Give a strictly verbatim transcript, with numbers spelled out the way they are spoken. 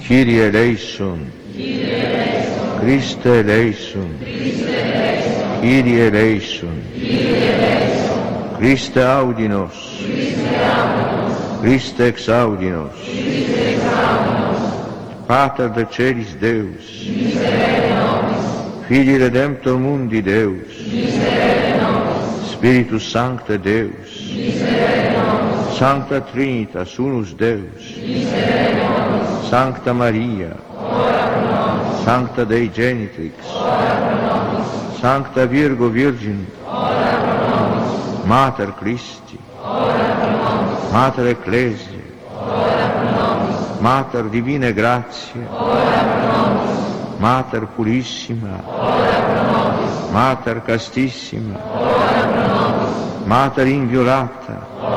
Kyrie eleison, Christe eleison, Kyrie eleison, Christe audi nos, Christe exaudi nos, Pater de celis Deus, Filii Redemptor mundi Deus, Spiritus Sancte Deus, Sancta Trinitas unus Deus, Sancta Maria, Sancta Dei Genitrix, Sancta Virgo Virgin, Mater Christi, Mater Ecclesiae, Mater Divine Grazie, Mater Purissima, Mater Castissima, Mater Inviolata,